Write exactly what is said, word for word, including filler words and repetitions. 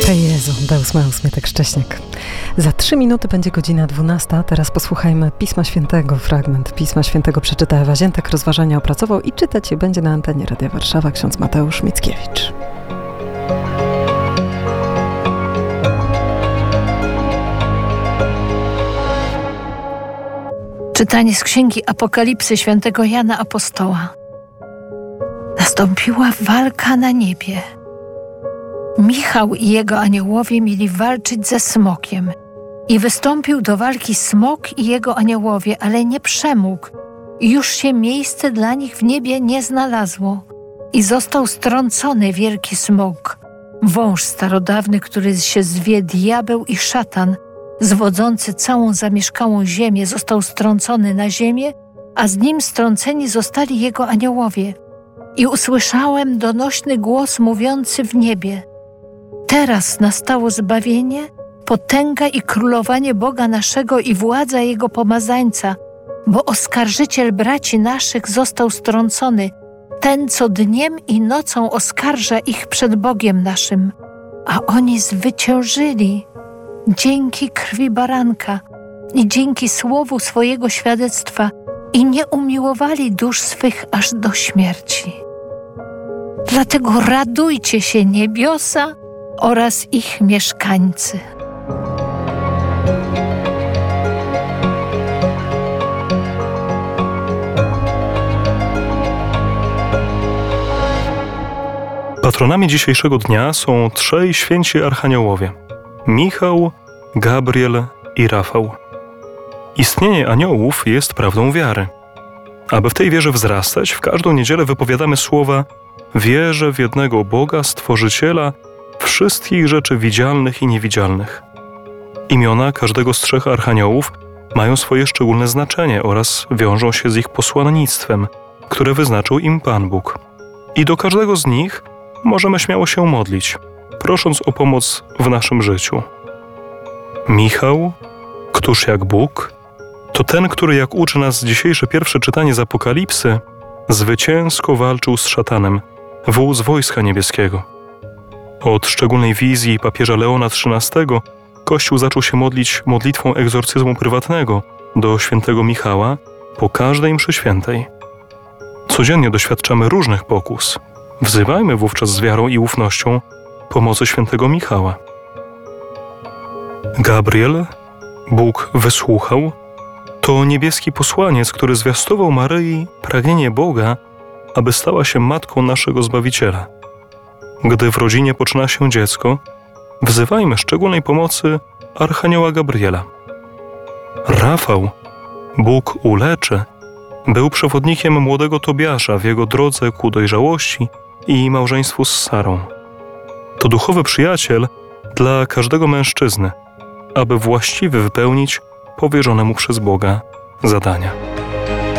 Jezu, Deus meus, Mietek Szcześniak. Za trzy minuty będzie godzina dwunasta. Teraz posłuchajmy Pisma Świętego. Fragment Pisma Świętego przeczyta Ewa Ziętek, rozważania opracował i czytać je będzie na antenie Radia Warszawa ksiądz Mateusz Mickiewicz. Czytanie z Księgi Apokalipsy świętego Jana Apostoła. Nastąpiła walka na niebie. Michał i jego aniołowie mieli walczyć ze smokiem. I wystąpił do walki smok i jego aniołowie, ale nie przemógł. I już się miejsce dla nich w niebie nie znalazło. I został strącony wielki smok, wąż starodawny, który się zwie diabeł i szatan, zwodzący całą zamieszkałą ziemię, został strącony na ziemię, a z nim strąceni zostali jego aniołowie. I usłyszałem donośny głos mówiący w niebie: teraz nastało zbawienie, potęga i królowanie Boga naszego i władza Jego pomazańca, bo oskarżyciel braci naszych został strącony, ten, co dniem i nocą oskarża ich przed Bogiem naszym. A oni zwyciężyli dzięki krwi baranka i dzięki słowu swojego świadectwa i nie umiłowali dusz swych aż do śmierci. Dlatego radujcie się, niebiosa oraz ich mieszkańcy. Patronami dzisiejszego dnia są trzej święci archaniołowie: Michał, Gabriel i Rafał. Istnienie aniołów jest prawdą wiary. Aby w tej wierze wzrastać, w każdą niedzielę wypowiadamy słowa: wierzę w jednego Boga, Stworzyciela wszystkich rzeczy widzialnych i niewidzialnych. Imiona każdego z trzech archaniołów mają swoje szczególne znaczenie oraz wiążą się z ich posłannictwem, które wyznaczył im Pan Bóg. I do każdego z nich możemy śmiało się modlić, prosząc o pomoc w naszym życiu. Michał, któż jak Bóg, to ten, który, jak uczy nas dzisiejsze pierwsze czytanie z Apokalipsy, zwycięsko walczył z szatanem, wódz wojska niebieskiego. Od szczególnej wizji papieża Leona trzynastego Kościół zaczął się modlić modlitwą egzorcyzmu prywatnego do świętego Michała po każdej mszy świętej. Codziennie doświadczamy różnych pokus. Wzywajmy wówczas z wiarą i ufnością pomocy świętego Michała. Gabriel, Bóg wysłuchał, to niebieski posłaniec, który zwiastował Maryi pragnienie Boga, aby stała się matką naszego Zbawiciela. Gdy w rodzinie poczyna się dziecko, wzywajmy szczególnej pomocy archanioła Gabriela. Rafał, Bóg uleczy, był przewodnikiem młodego Tobiasza w jego drodze ku dojrzałości i małżeństwu z Sarą. To duchowy przyjaciel dla każdego mężczyzny, aby właściwie wypełnić powierzone mu przez Boga zadania.